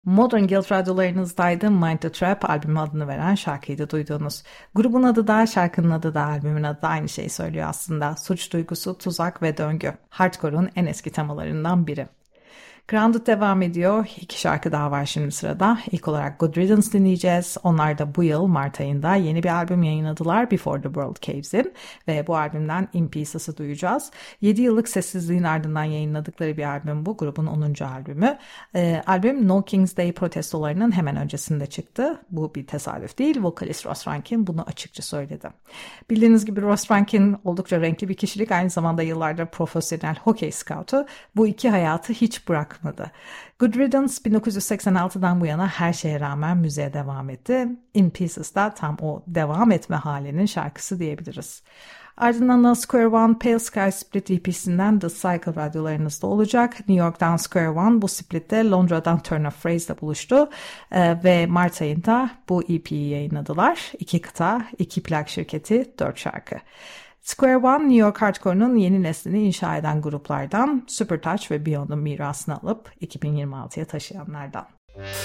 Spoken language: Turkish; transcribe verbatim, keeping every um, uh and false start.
Modern Guild radyolarınızdaydı. Mind the Trap albümü adını veren şarkıydı duyduğunuz. Grubun adı da, şarkının adı da, albümün adı da aynı şeyi söylüyor aslında. Suç duygusu, tuzak ve döngü. Hardcore'un en eski temalarından biri. Grounded devam ediyor. İki şarkı daha var şimdi sırada. İlk olarak Good Riddance dinleyeceğiz. Onlar da bu yıl Mart ayında yeni bir albüm yayınladılar. Before the World Caves In. Ve bu albümden In Pieces'ı duyacağız. yedi yıllık sessizliğin ardından yayınladıkları bir albüm bu. Grubun onuncu albümü. Ee, albüm No King's Day protestolarının hemen öncesinde çıktı. Bu bir tesadüf değil. Vokalist Ross Rankin bunu açıkça söyledi. Bildiğiniz gibi Ross Rankin oldukça renkli bir kişilik. Aynı zamanda yıllardır profesyonel hokey scoutu. Bu iki hayatı hiç bırakmadı. Good Riddance bin dokuz yüz seksen altıdan bu yana her şeye rağmen müziğe devam etti. In Pieces da tam o devam etme halinin şarkısı diyebiliriz. Ardından da Square One Pale Sky Split E P'sinden The Cycle radyolarınızda olacak. New York'tan Square One bu splitte Londra'dan Turn of Phrase'le buluştu ee, ve Mart ayında bu E P'yi yayınladılar. İki kıta, iki plak şirketi, dört şarkı. Square One, New York Hardcore'un yeni neslini inşa eden gruplardan, Supertouch ve Beyond'un mirasını alıp iki bin yirmi altıya taşıyanlardan.